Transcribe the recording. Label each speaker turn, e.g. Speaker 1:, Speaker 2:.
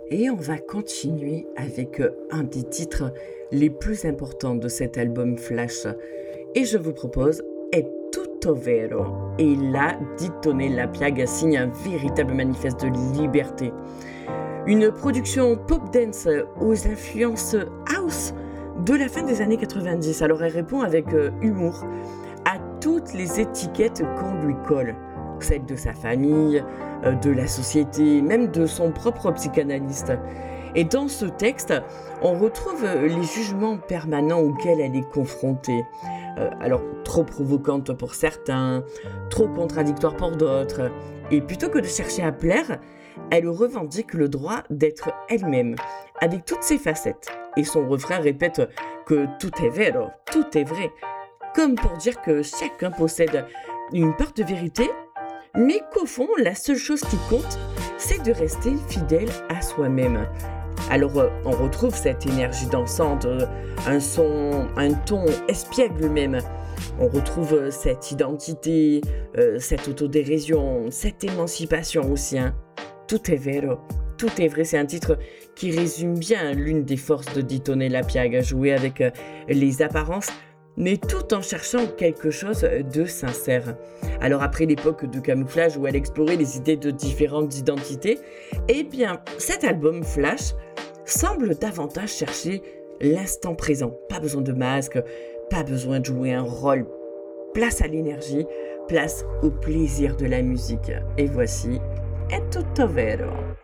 Speaker 1: Et on va continuer avec un des titres les plus importants de cet album Flash. Et je vous propose È tutto vero. Et là, Ditone la Piaga signe un véritable manifeste de liberté. Une production pop dance aux influences house de la fin des années 90. Alors elle répond avec humour à toutes les étiquettes qu'on lui colle. Celle de sa famille, de la société, même de son propre psychanalyste. Et dans ce texte, on retrouve les jugements permanents auxquels elle est confrontée. Alors, trop provocante pour certains, trop contradictoire pour d'autres. Et plutôt que de chercher à plaire, elle revendique le droit d'être elle-même, avec toutes ses facettes. Et son refrain répète que tout est vero, tout est vrai, comme pour dire que chacun possède une part de vérité, mais qu'au fond, la seule chose qui compte, c'est de rester fidèle à soi-même. Alors, on retrouve cette énergie dansante, un ton espiègle même. On retrouve cette identité, cette autodérision, cette émancipation aussi. Tout est vero, tout est vrai. C'est un titre qui résume bien l'une des forces de Ditone la Piaga, jouer avec les apparences, mais tout en cherchant quelque chose de sincère. Alors après l'époque de camouflage où elle explorait les idées de différentes identités, eh bien cet album Flash semble davantage chercher l'instant présent. Pas besoin de masque, pas besoin de jouer un rôle. Place à l'énergie, place au plaisir de la musique. Et voici È tutto vero.